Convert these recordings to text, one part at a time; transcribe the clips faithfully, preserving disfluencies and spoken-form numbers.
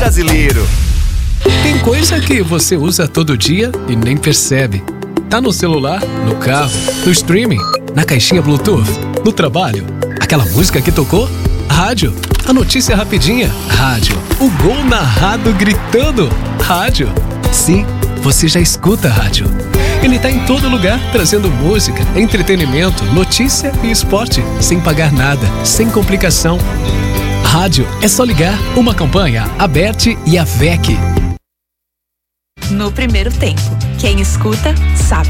brasileiro. Tem coisa que você usa todo dia e nem percebe. Tá no celular, no carro, no streaming, na caixinha Bluetooth, no trabalho. Aquela música que tocou? Rádio. A notícia rapidinha? Rádio. O gol narrado gritando? Rádio. Sim, você já escuta rádio. Ele tá em todo lugar, trazendo música, entretenimento, notícia e esporte, sem pagar nada, sem complicação. Rádio é só ligar. Uma campanha, a Bert e a V E C. No primeiro tempo, quem escuta, sabe.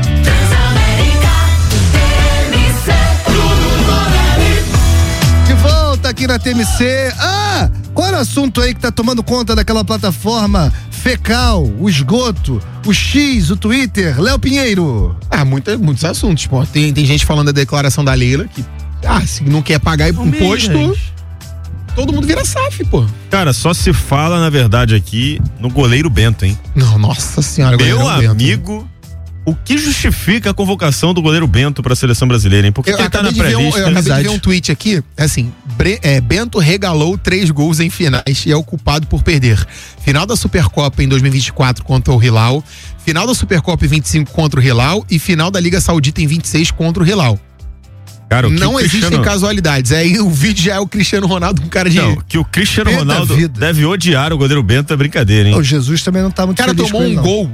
De volta aqui na T M C. Ah, qual era o assunto aí que tá tomando conta daquela plataforma fecal, o esgoto, o X, o Twitter? Léo Pinheiro. Ah, muita, muitos assuntos, pô. Tem, tem gente falando da declaração da Leila, que, ah, se não quer pagar imposto, todo mundo vira S A F, pô. Cara, só se fala, na verdade, aqui no goleiro Bento, hein? Não, nossa senhora, Meu goleiro amigo, Bento. O que justifica a convocação do goleiro Bento pra seleção brasileira, hein? Por que Eu que ele tá acabei, na de ver, um, pré-lista? eu acabei de ver um tweet aqui, assim, Bre, é, Bento regalou três gols em finais e é o culpado por perder. Final da Supercopa em dois mil e vinte e quatro contra o Hilal, final da Supercopa em vinte e cinco contra o Hilal e final da Liga Saudita em vinte e seis contra o Hilal. Cara, não o existem Cristiano... casualidades. Aí o vídeo já é o Cristiano Ronaldo, um cara de. Não, que o Cristiano Pé da Ronaldo vida. deve odiar o goleiro Bento é brincadeira, hein? O Jesus também não tá muito O cara feliz tomou com ele, um não. gol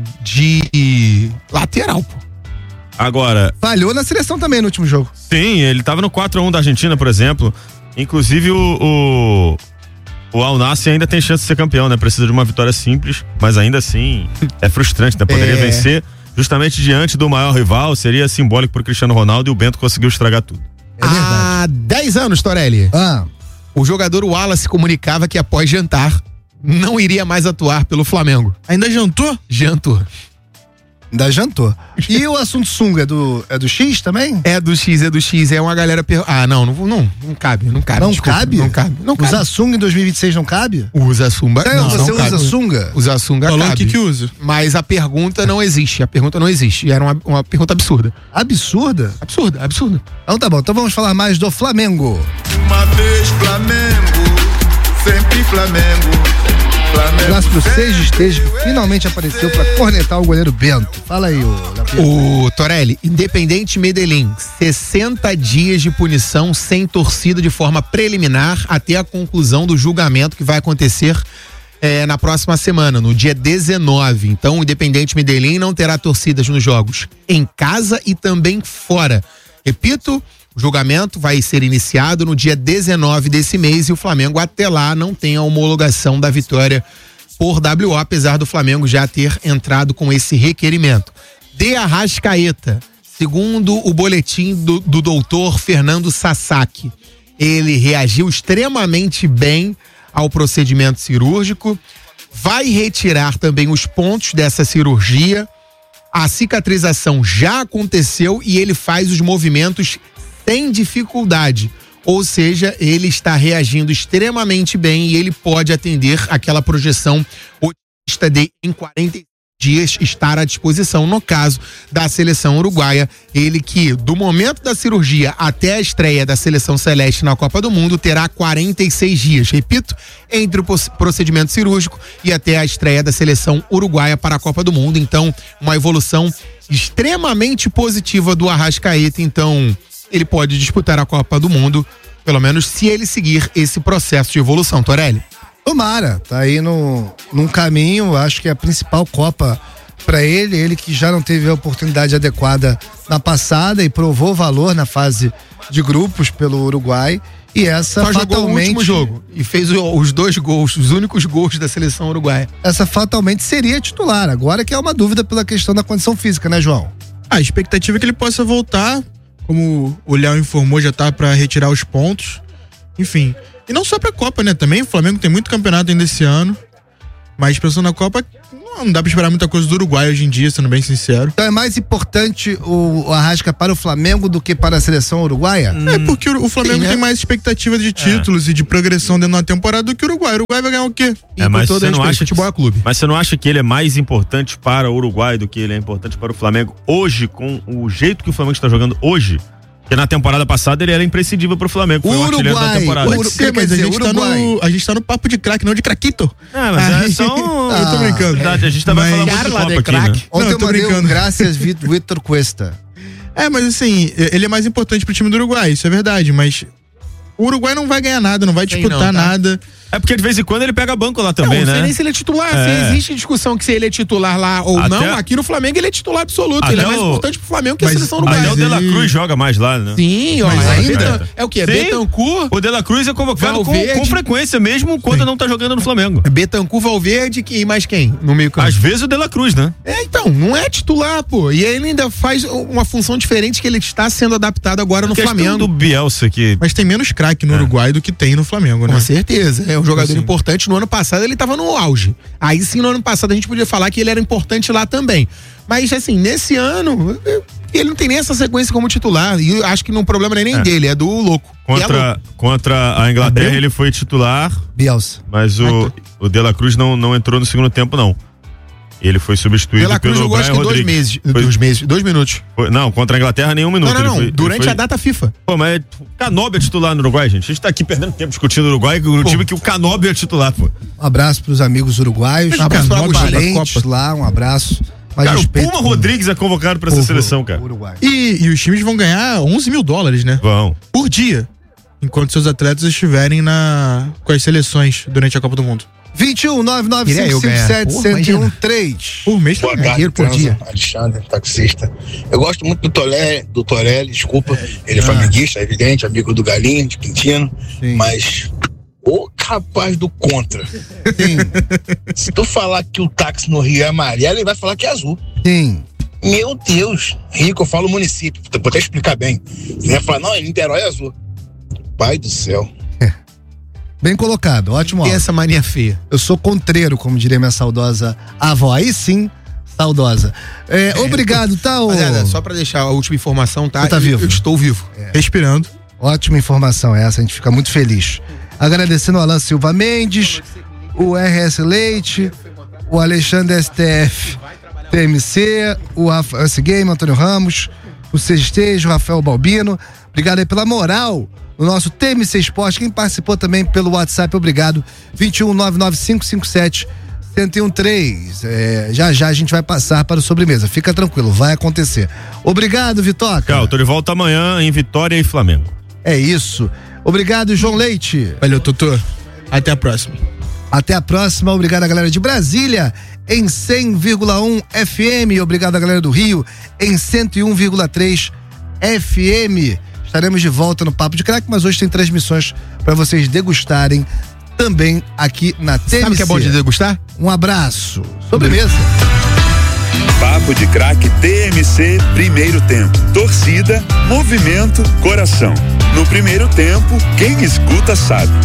de lateral, pô. Agora, Falhou na seleção também no último jogo. sim, ele tava no quatro a um da Argentina, por exemplo. Inclusive o, o, o Al Nassr ainda tem chance de ser campeão, né? Precisa de uma vitória simples, mas ainda assim é frustrante, né? Poderia É. vencer justamente diante do maior rival, seria simbólico pro Cristiano Ronaldo e o Bento conseguiu estragar tudo. É verdade. Há dez anos, Torelli, Ah, o jogador Wallace comunicava que após jantar não iria mais atuar pelo Flamengo. Ainda jantou? Jantou. ainda jantou. E o assunto sunga é do, é do X também? É do X, é do X. É uma galera. Per... Ah, não, não, não, não cabe, não cabe. Não desculpa, cabe? Não cabe. Não cabe. Usar sunga em dois mil e vinte e seis não cabe? Usa sunga. Então, não, você não usa cabe. sunga? Usar sunga Falou cabe. o que que usa. Mas a pergunta não existe. A pergunta não existe. Era uma, uma pergunta absurda. Absurda? Absurda, absurda. Então tá bom, então vamos falar mais do Flamengo. Uma vez Flamengo, sempre Flamengo. Um abraço pro Sérgio Esteja, que finalmente apareceu pra cornetar o goleiro Bento. Fala aí, ô Lapinha. O Torelli, Independente Medellín, sessenta dias de punição sem torcida de forma preliminar até a conclusão do julgamento que vai acontecer é, na próxima semana, no dia dezenove. Então, o Independente Medellín não terá torcidas nos jogos em casa e também fora. Repito, o julgamento vai ser iniciado no dia dezenove desse mês e o Flamengo até lá não tem a homologação da vitória por W O, apesar do Flamengo já ter entrado com esse requerimento. De Arrascaeta, segundo o boletim do, do doutor Fernando Sasaki, ele reagiu extremamente bem ao procedimento cirúrgico, vai retirar também os pontos dessa cirurgia, a cicatrização já aconteceu e ele faz os movimentos sem dificuldade, ou seja, ele está reagindo extremamente bem e ele pode atender aquela projeção otimista de em quarenta dias estar à disposição. No caso da seleção uruguaia, ele que do momento da cirurgia até a estreia da seleção celeste na Copa do Mundo terá quarenta e seis dias, repito, entre o procedimento cirúrgico e até a estreia da seleção uruguaia para a Copa do Mundo. Então, uma evolução extremamente positiva do Arrascaeta. Então, ele pode disputar a Copa do Mundo, pelo menos se ele seguir esse processo de evolução, Torelli. Tomara, tá aí no, num caminho, acho que é a principal Copa pra ele, ele que já não teve a oportunidade adequada na passada e provou valor na fase de grupos pelo Uruguai. E essa Só fatalmente. jogou o último jogo e fez o, os dois gols, os únicos gols da seleção uruguaia. Essa fatalmente seria titular. Agora que é uma dúvida pela questão da condição física, né, João? A expectativa é que ele possa voltar, como o Léo informou, já tá pra retirar os pontos. Enfim. E não só pra Copa, né? Também o Flamengo tem muito campeonato ainda esse ano. Mas pensando na Copa, não dá pra esperar muita coisa do Uruguai hoje em dia, sendo bem sincero. Então é mais importante o, o Arrasca para o Flamengo do que para a seleção uruguaia? É porque o, o Flamengo Sim, né? tem mais expectativa de títulos e de progressão dentro da temporada do que o Uruguai. O Uruguai vai ganhar o quê? É, mas você não acha que futebol é clube? Mas você não acha que ele é mais importante para o Uruguai do que ele é importante para o Flamengo hoje, com o jeito que o Flamengo está jogando hoje? Porque na temporada passada ele era imprescindível pro Flamengo. Foi o artilheiro da temporada. Pode ser, mas a gente, tá no, a gente tá no papo de craque, não de craquito. É, mas ah, é só um... Eu tô brincando. Verdade, a gente também vai falar muito de Copa aqui, né? Ontem Não, eu tô mandei brincando. um graças Vitor Cuesta. É, mas assim, ele é mais importante pro time do Uruguai, isso é verdade, mas o Uruguai não vai ganhar nada, não vai Tem disputar não, tá? nada. É porque de vez em quando ele pega banco lá também, não, não né? sei nem se ele é titular. É. Se existe discussão que se ele é titular lá ou Até- não, aqui no Flamengo ele é titular absoluto. Até Ele é mais o- importante pro Flamengo que a Mas seleção Até uruguaia. o De La ele- Cruz joga mais lá, né? Sim, ó. Mas é ainda? Betan- É o quê? Sim. Betancourt, O De La Cruz é convocado com, Valverde. com frequência, mesmo quando não tá jogando no Flamengo. Betancourt, Valverde e mais quem no meio campo? Às vezes o De La Cruz, né? É, então, não é titular, pô. E ele ainda faz uma função diferente que ele está sendo adaptado agora no A questão Flamengo. do Bielsa que... Mas tem menos craque no É. Uruguai do que tem no Flamengo, né? Com certeza. É um jogador Assim. importante. No ano passado ele estava no auge. Aí sim, no ano passado a gente podia falar que ele era importante lá também. Mas assim, nesse ano, ele não tem nem essa sequência como titular. E eu acho que não, o problema não é nem É. dele, é do louco. E é Contra, louco. contra a Inglaterra Abreu? ele foi titular, Bielsa. mas o, o De La Cruz não, não entrou no segundo tempo, não. Ele foi substituído Pela Cruz pelo jogou acho Brian que dois Rodrigues. meses. Foi- Dois meses. Dois minutos. foi- não, contra a Inglaterra nenhum minuto. Não, não, Ele não. foi- ele Durante foi- a data FIFA. Pô, mas o Canóbio é titular no Uruguai, gente. A gente tá aqui perdendo tempo discutindo o Uruguai, o time que o Canóbio é titular, pô. Um abraço pros amigos uruguaios. Um abraço para pra os Augusto da parentes Copa. lá, um abraço. Mas Cara, o respeito Puma com Rodrigues é convocado pra essa povo seleção, cara. Uruguai. E, e os times vão ganhar onze mil dólares, né? Vão. Por dia. Enquanto seus atletas estiverem na, com as seleções durante a Copa do Mundo. vinte e um, nove nove Queria cinco eu cinco ganhar. sete, Porra, um zero um imagina. três. Por mês Boa também. tarde, dinheiro por Transa. dia. Alexandre, taxista. Eu gosto muito do Torelli, do Torelli, desculpa. Ele é flamenguista, é evidente, amigo do Galinho, de Quintino. Sim. Mas o capaz do contra. Sim, Se tu falar que o táxi no Rio é amarelo, ele vai falar que é azul. sim. Meu Deus. Rio que eu falo município, vou até explicar bem. Você vai falar, não, em Niterói é azul. Pai do céu. Bem colocado, ótimo Tem áudio. essa mania feia. Eu sou contreiro, como diria minha saudosa avó. Aí sim, saudosa. É, obrigado, tá? ô- Rapaziada, só pra deixar a última informação, tá? Você tá Eu- vivo? Eu estou vivo. Respirando. Ótima informação essa, a gente fica muito feliz. Agradecendo o Alan Silva Mendes, o R S Leite, o Alexandre S T F T M C, o Rafael S Game, Antônio Ramos, o Sestejo, o Rafael Balbino. Obrigado aí pela moral no nosso T M C Esporte. Quem participou também pelo WhatsApp, obrigado. vinte e um, nove nove cinco cinco sete, um zero um três. É, já já a gente vai passar para o sobremesa. Fica tranquilo, vai acontecer. Obrigado, Vitoca. Tchau, tô de volta amanhã em Vitória e Flamengo. É isso. Obrigado, João Leite. Valeu, Totô. Até a próxima. Até a próxima. Obrigado a galera de Brasília em cem vírgula um F M. Obrigado a galera do Rio em cento e um vírgula três F M. Estaremos de volta no Papo de Craque, mas hoje tem transmissões para vocês degustarem também aqui na T M C. Sabe o que é bom de degustar? Um abraço. Sobremesa. Papo de Craque T M C, primeiro tempo. Torcida, movimento, coração. No primeiro tempo, quem escuta sabe.